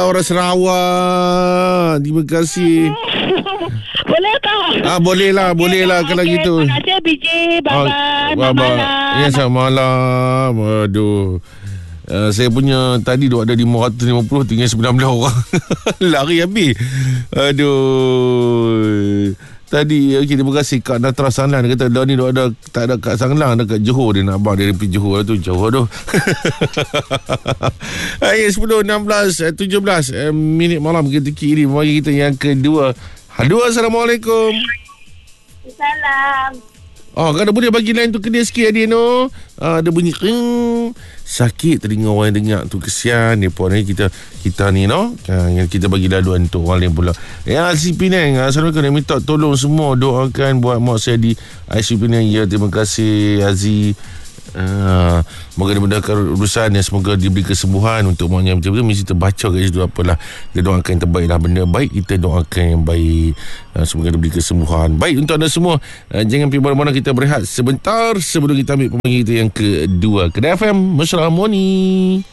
Orang Sarawak. Terima kasih. Boleh tak? Boleh lah kalau gitu. Terima kasih BJ. Bye-bye. Malam. Ya, selamat malam. Aduh. Saya punya tadi duk ada 550, tinggal 19 orang. Lari habis. Aduh. Tadi terima kasih Kak Natra Sanglang. Dia kata dah ni ada, tak ada Kak Sanglang, dekat Johor. Dia nak abang dia pergi Johor tu. Jauh tu. 10, 16, 17 minit malam kita kiri. Mari kita yang kedua. Halo, Assalamualaikum. Salam. Kan ada boleh bagi line tu ke dia sikit Adi no. Ada bunyi sakit telinga orang yang dengar tu, kesian ni puan ni kita ni no. Yang kita bagi laluan untuk orang lain pula. Ya, IC Penang. Assalamualaikum, nak minta tolong semua doakan buat mak saya di IC Penang. Ya, terima kasih Aziz. Semoga dimudahkan urusan dan semoga diberi kesembuhan untuk maknya macam tu. Mesti terbaca kat situ apalah. Dia doakan yang terbaik lah. Benda baik kita doakan yang baik. Semoga diberi kesembuhan. Baik untuk anda semua. Jangan pergi mana-mana, kita berehat sebentar sebelum kita ambil pemanggilan kita yang kedua. Kedai FM Mesra Harmoni.